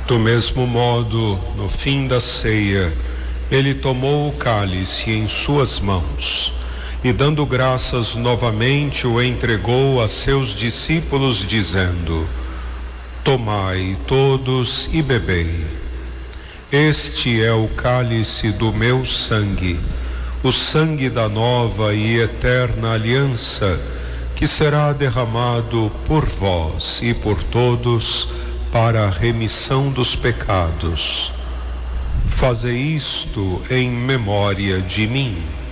Do mesmo modo, no fim da ceia, ele tomou o cálice em suas mãos e, dando graças novamente, o entregou a seus discípulos, dizendo: Tomai todos e bebei. Este é o cálice do meu sangue, o sangue da nova e eterna aliança, que será derramado por vós e por todos para a remissão dos pecados. Fazei isto em memória de mim.